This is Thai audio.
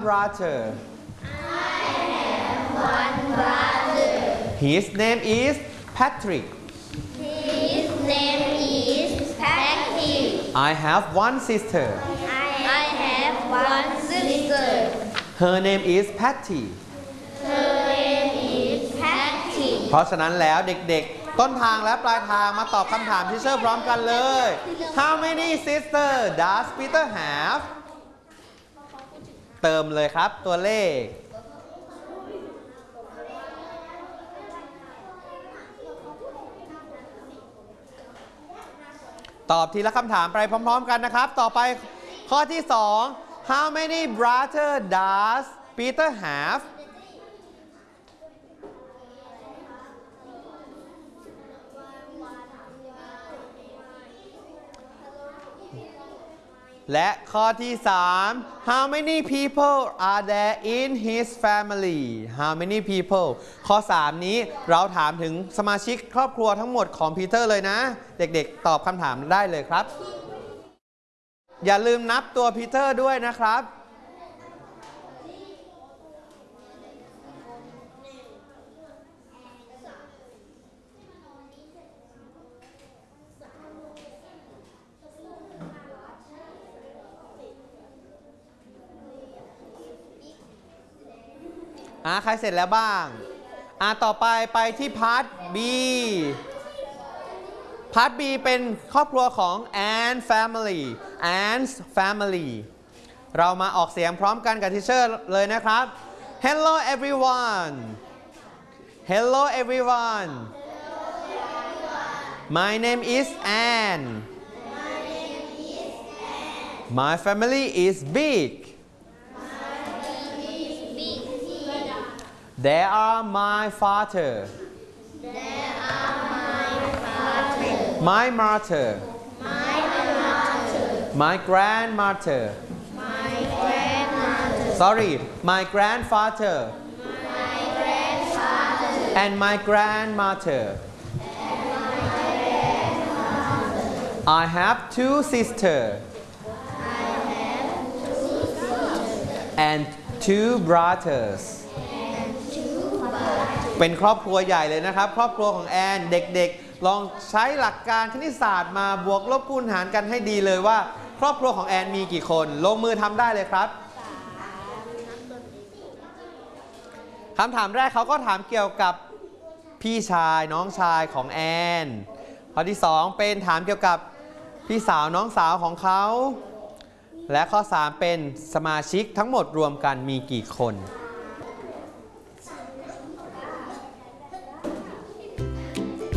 brother. I have one brother. His name is Patrick. His name is Patrick. I have one sister. I have one sister. Her name is Patty. Her name is Patty. เพราะฉะนั้นแล้วเด็กๆต้นทางและปลายทางมาตอบคำถามที่เชอร์พร้อมกันเลย How many sisters does Peter have เติมเลยครับตัวเลขตอบทีละคำถามไปพร้อมๆกันนะครับต่อไปข้อที่2 How many brothers does Peter haveและข้อที่3 How many people are there in his family How many people ข้อ3นี้เราถามถึงสมาชิกครอบครัวทั้งหมดของปีเตอร์เลยนะเด็กๆตอบคำถามได้เลยครับอย่าลืมนับตัวปีเตอร์ด้วยนะครับใครเสร็จแล้วบ้างต่อไปที่พาร์ท B พาร์ท B เป็นครอบครัวของ Ann family Ann's family เรามาออกเสียงพร้อมกันกับทีเชอร์เลยนะครับ Hello everyone Hello everyone My name is Ann My family is big.There are my father, my mother, my grandmother, sorry, my grandfather, and my grandmother. I have two sisters and two brothers.เป็นครอบครัวใหญ่เลยนะครับครอบครัวของแอนเด็กๆลองใช้หลักการคณิตศาสตร์มาบวกลบคูณหารกันให้ดีเลยว่าครอบครัวของแอนมีกี่คนลงมือทำได้เลยครับคำถามแรกเขาก็ถามเกี่ยวกับพี่ชายน้องชายของแอนข้อที่2เป็นถามเกี่ยวกับพี่สาวน้องสาวของเขาและข้อ3เป็นสมาชิกทั้งหมดรวมกันมีกี่คน